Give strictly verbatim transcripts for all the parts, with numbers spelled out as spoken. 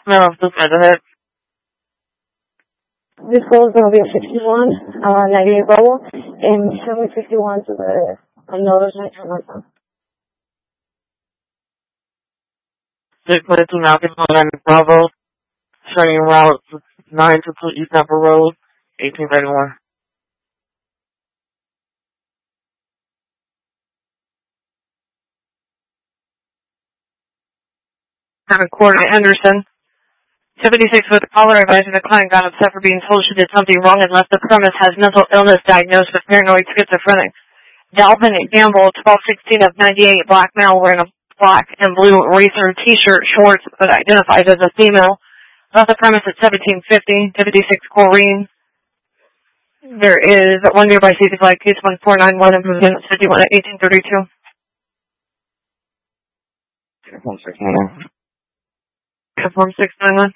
No, this is ahead. This call is going to be a sixty-one, uh, ninety-eight Bravo, and show me fifty-one to the another side from my phone. six twenty-two now, fifty-one ninety Bravo, showing you route nine two two East Upper Road, eighteen thirty-one. Coordinate Henderson. seventy-six with the caller advising the client got upset for being told she did something wrong and left the premise, has mental illness diagnosed with paranoid schizophrenic. Dalvin Gamble, twelve sixteen of ninety-eight, black male wearing a black and blue racer t-shirt, shorts, but identifies as a female. Left the premise at seventeen fifty, fifty-six Corrine. There is one nearby C C flight, case one four nine one, and movement fifty-one at eighteen thirty-two. one six nine one. one six nine one.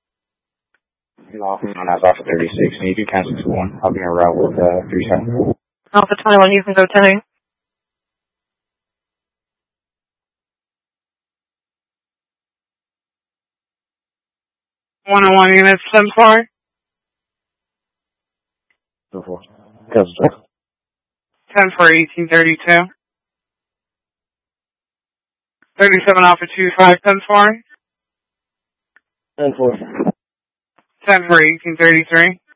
Alpha on Alpha thirty-six, and you do count six one. I'll be en route with uh, three seven. Alpha twenty-one, you can go ten eight. one oh one units, ten four. ten four. Customer. ten four, eighteen thirty-two. thirty-seven Alpha two five, ten four. ten four. ten four, eighteen thirty-three.